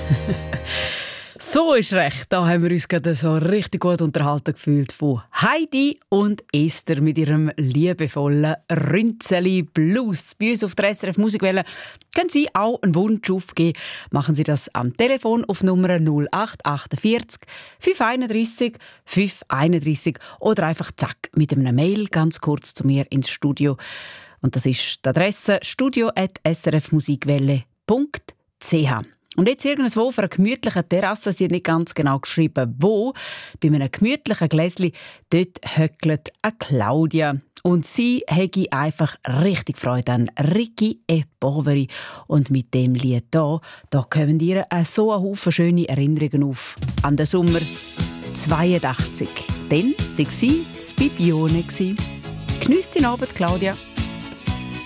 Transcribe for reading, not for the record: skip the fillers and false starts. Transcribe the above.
So ist recht. Da haben wir uns gerade so richtig gut unterhalten gefühlt von Heidi und Esther mit ihrem liebevollen Rünzeli Blues. Bei uns auf der SRF Musikwelle können Sie auch einen Wunsch aufgeben. Machen Sie das am Telefon auf Nummer 0848 531 531 oder einfach zack mit einem Mail ganz kurz zu mir ins Studio. Und das ist die Adresse studio@srfmusikwelle.ch. Und jetzt irgendwo auf einer gemütlichen Terrasse, sie hat nicht ganz genau geschrieben, wo, bei einem gemütlichen Gläschen, dort höckelt eine Claudia. Und sie hätte einfach richtig Freude an Ricky e Poveri. Und mit dem Lied da kommen ihr so einen Haufen schöne Erinnerungen auf an den Sommer 82. Dann war sie das Bibione. Geniesst den Abend, Claudia.